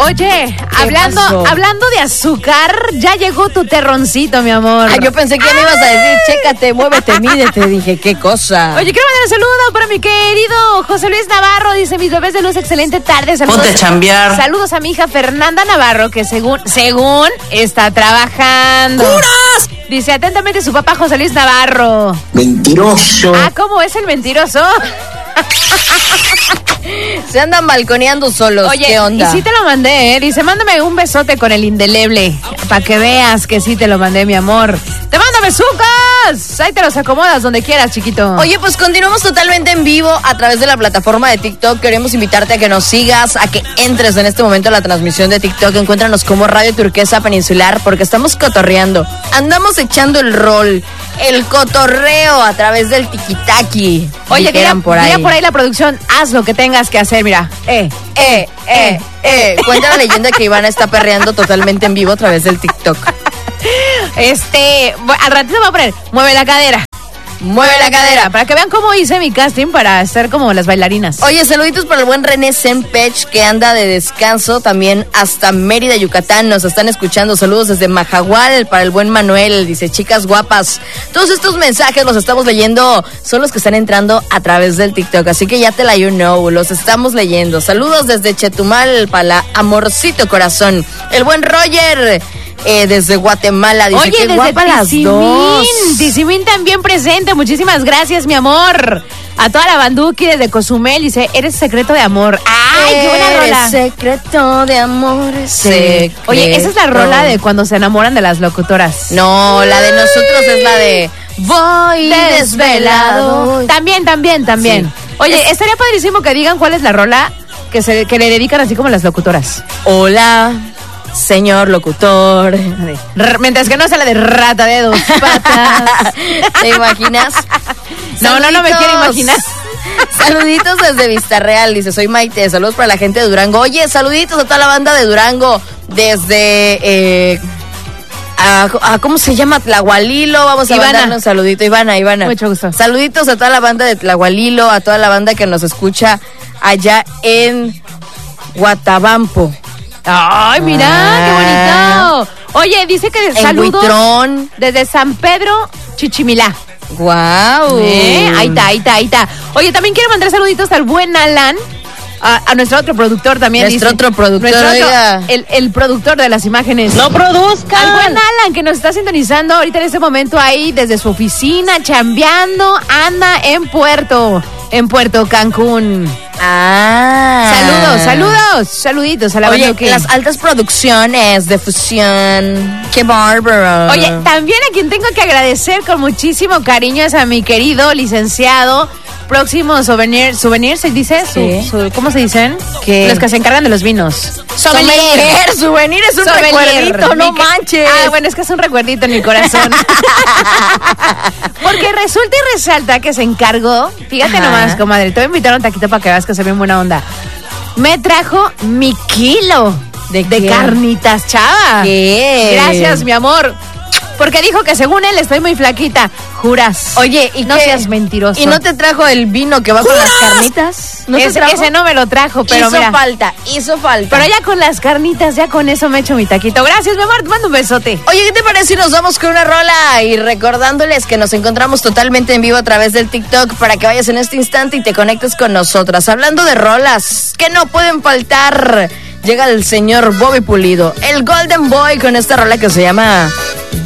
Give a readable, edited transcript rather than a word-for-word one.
Oye, hablando de azúcar, ya llegó tu terroncito, mi amor. Yo pensé que ya me ibas a decir, chécate, muévete, mídete. Dije, qué cosa. Oye, quiero mandar un saludo para mi querido José Luis Navarro. Dice, mis bebés de luz, excelente tarde. Saludos. Ponte a chambear. Saludos a mi hija Fernanda Navarro, que según está trabajando. ¡Curas! Dice, atentamente su papá José Luis Navarro. Mentiroso. ¿Cómo es el mentiroso? Se andan balconeando solos. Oye, ¿qué onda? Y sí te lo mandé, ¿eh? Dice, mándame un besote con el indeleble, para que veas que sí te lo mandé, mi amor. ¡Te mando besucas! Ahí te los acomodas donde quieras, chiquito. Oye, pues continuamos totalmente en vivo a través de la plataforma de TikTok. Queremos invitarte a que nos sigas, a que entres en este momento a la transmisión de TikTok. Encuéntranos como Radio Turquesa Peninsular, porque estamos cotorreando. Andamos echando el rol, el cotorreo a través del tiquitaqui. Oye, diga por ahí la producción, haz lo que tengas que hacer, mira. Cuenta la leyenda que Ivana está perreando totalmente en vivo a través del TikTok. Al ratito voy a poner, mueve la cadera. Mueve la cadera, para que vean cómo hice mi casting para ser como las bailarinas. Oye, saluditos para el buen René Sempech, que anda de descanso también hasta Mérida, Yucatán. Nos están escuchando. Saludos desde Majahual para el buen Manuel. Dice, chicas guapas. Todos estos mensajes los estamos leyendo. Son los que están entrando a través del TikTok. Así que ya te la los estamos leyendo. Saludos desde Chetumal para Amorcito Corazón. El buen Roger. Desde Guatemala, dice. Oye, que guapa las dos. Tizimín también presente, muchísimas gracias, mi amor. A toda la banduki desde Cozumel, dice, eres secreto de amor. ¡Ay, qué buena rola! Secreto de amor, sí. Oye, esa es la rola de cuando se enamoran de las locutoras. No, la de nosotros es la de Voy desvelado. También. Sí. Oye, estaría padrísimo que digan cuál es la rola que le dedican así como las locutoras. Hola, señor locutor. Mientras que no sea la de rata de dos patas. ¿Te imaginas? No me quiero imaginar. Saluditos desde Vista Real, dice, soy Maite, saludos para la gente de Durango. Oye, saluditos a toda la banda de Durango, desde ¿cómo se llama? Tlahualilo. Vamos a mandarle un saludito. Ivana. Mucho gusto. Saluditos a toda la banda de Tlahualilo, a toda la banda que nos escucha allá en Guatabampo. ¡Ay, mira! ¡Qué bonito! Oye, dice que saludos Huitrón, desde San Pedro, Chichimilá. ¡Guau! Ahí está. Oye, también quiero mandar saluditos al buen Alan, a nuestro otro productor también. El productor de las imágenes. ¡No produzcan! Al buen Alan, que nos está sintonizando ahorita en este momento ahí desde su oficina, chambeando, anda en Puerto Cancún. Saluditos a la banda. Oye, las altas producciones de fusión. ¡Qué bárbaro! Oye, también a quien tengo que agradecer con muchísimo cariño es a mi querido licenciado Próximo Souvenirs, ¿se dice? Sí. ¿Cómo se dicen? ¿Qué? Los que se encargan de los vinos. Souvenir es un recuerdito, no manches. Bueno, es que es un recuerdito en mi corazón. Porque resulta y resalta que se encargó, fíjate nomás, comadre, te voy a invitar a un taquito para que veas que se ve buena onda. Me trajo mi kilo de carnitas, chava. ¿Qué? Gracias, mi amor. Porque dijo que según él estoy muy flaquita. ¿Juras? Oye, ¿y no qué? seas mentiroso. ¿Y no te trajo el vino que va con las carnitas? ¿No ese no me lo trajo, pero hizo falta. Pero ya con las carnitas, ya con eso me echo mi taquito. Gracias, mi amor, te mando un besote. Oye, ¿qué te parece si nos vamos con una rola? Y recordándoles que nos encontramos totalmente en vivo a través del TikTok para que vayas en este instante y te conectes con nosotras. Hablando de rolas que no pueden faltar, llega el señor Bobby Pulido, el Golden Boy, con esta rola que se llama